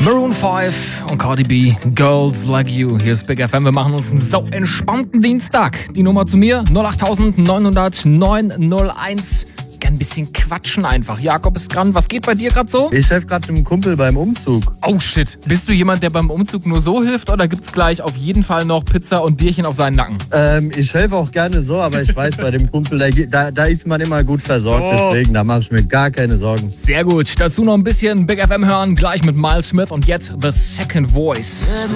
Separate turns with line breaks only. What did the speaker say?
Maroon 5 und Cardi B, Girls Like You. Hier ist Big FM, wir machen uns einen sau entspannten Dienstag. Die Nummer zu mir, 08900 901. Gern ein bisschen quatschen einfach. Jakob ist dran. Was geht bei dir gerade so?
Ich helfe gerade einem Kumpel beim Umzug.
Oh shit. Bist du jemand, der beim Umzug nur so hilft oder gibt's gleich auf jeden Fall noch Pizza und Bierchen auf seinen Nacken?
Ich helfe auch gerne so, aber ich weiß, bei dem Kumpel, da ist man immer gut versorgt. Deswegen, da mache ich mir gar keine Sorgen.
Sehr gut. Dazu noch ein bisschen Big FM hören. Gleich mit Miles Smith und jetzt The Second Voice.